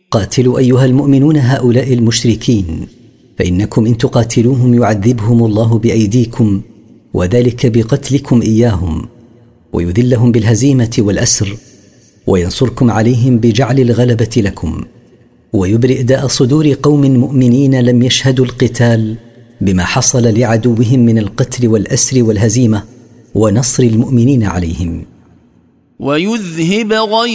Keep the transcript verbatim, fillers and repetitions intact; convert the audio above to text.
قاتلوا أيها المؤمنون هؤلاء المشركين، فإنكم إن تقاتلوهم يعذبهم الله بأيديكم، وذلك بقتلكم إياهم، ويذلهم بالهزيمة والأسر، وينصركم عليهم بجعل الغلبة لكم، ويبرئ داء صدور قوم مؤمنين لم يشهدوا القتال بما حصل لعدوهم من القتل والأسر والهزيمة ونصر المؤمنين عليهم. ويذهب غيظ